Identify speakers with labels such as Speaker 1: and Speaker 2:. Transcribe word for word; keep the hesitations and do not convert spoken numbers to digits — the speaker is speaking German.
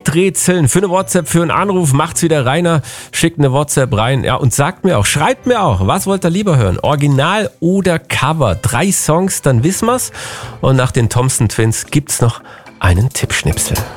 Speaker 1: miträtseln. Für eine WhatsApp, für einen Anruf macht's wieder Rainer. Schickt eine WhatsApp rein. Ja, und sagt mir auch, schreibt mir auch, was wollt ihr lieber hören? Original oder Cover? Drei Songs, dann wissen wir's. Und nach den Thompson Twins gibt's noch einen Tippschnipsel.